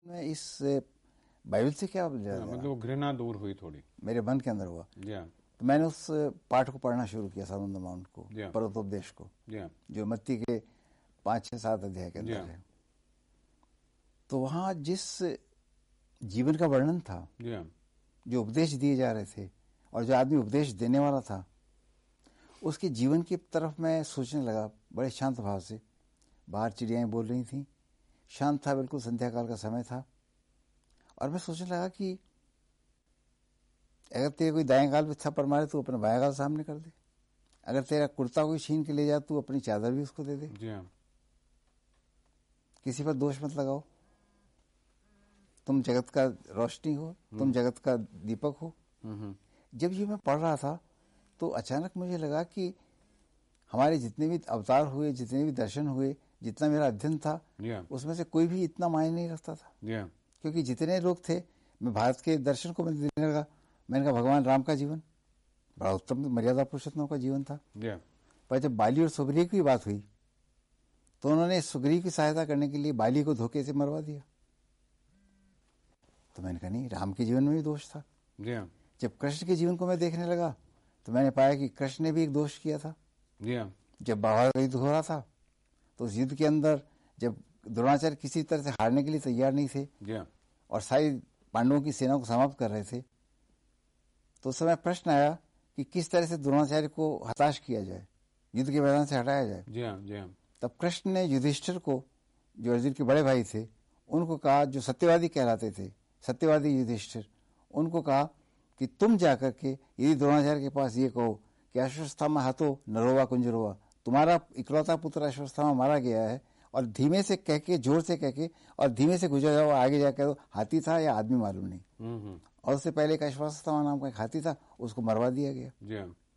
मैं इस बाइबल से क्या मतलब घृणा दूर हुई थोड़ी, मेरे मन के अंदर हुआ। तो मैंने उस पाठ को पढ़ना शुरू किया, सर्मन ऑन द माउंट को, पर्वतोपदेश को, जो मत्ती के 5-6-7 अध्याय के अंदर है। तो वहां जिस जीवन का वर्णन था, जो उपदेश दिए जा रहे थे और जो आदमी उपदेश देने वाला था, उसके जीवन की तरफ मैं सोचने लगा बड़े शांत भाव से। बाहर चिड़ियाएं बोल रही थी, शांत था, बिल्कुल संध्या काल का समय था। और मैं सोचने लगा कि अगर तेरे कोई दाएं गाल पे थप्पड़ मारे तो अपना बाएं गाल सामने कर दे, अगर तेरा कुर्ता कोई छीन के ले जाए तो अपनी चादर भी उसको दे दे। किसी पर दोष मत लगाओ। तुम जगत का रोशनी हो, तुम जगत का दीपक हो। जब ये मैं पढ़ रहा था तो अचानक मुझे लगा कि हमारे जितने भी अवतार हुए, जितने भी दर्शन हुए, जितना मेरा अध्ययन था, उसमें से कोई भी इतना मायने नहीं रखता था। क्योंकि जितने लोग थे, मैं भारत के दर्शन को देखने लगा। मैंने कहा भगवान राम का जीवन बड़ा उत्तम मर्यादा पुरुषोत्तम का जीवन था। पर जब बाली और सुग्रीव की बात हुई तो उन्होंने सुग्रीव की सहायता करने के लिए बाली को धोखे से मरवा दिया। तो मैंने कहा नहीं, राम के जीवन में भी दोष था। जब कृष्ण के जीवन को मैं देखने लगा तो मैंने पाया कि कृष्ण ने भी एक दोष किया था। जब महाभारत का युद्ध हो रहा था तो उस युद्ध के अंदर जब द्रोणाचार्य किसी तरह से हारने के लिए तैयार नहीं थे और सारी पांडवों की सेना को समाप्त कर रहे थे, तो उस समय प्रश्न आया कि किस तरह से द्रोणाचार्य को हताश किया जाए, युद्ध के मैदान से हटाया जाए। तब कृष्ण ने युधिष्ठिर को, जो अर्जुन के बड़े भाई थे, उनको कहा, जो सत्यवादी कहलाते थे, सत्यवादी युधिष्ठिर, उनको कहा कि तुम जाकर के यदि द्रोणाचार्य के पास ये कहो कि अश्वत्थामा हतो नरोवा कुंजरोवा, तुम्हारा इकलौता पुत्र अश्वत्थामा मारा गया है, और धीमे से कह के, जोर से कह के और धीमे से गुजर जाओ, आगे जाकर हाथी था या आदमी मालूम नहीं। और उससे पहले एक अश्वत्थामा नाम का एक हाथी था, उसको मरवा दिया गया।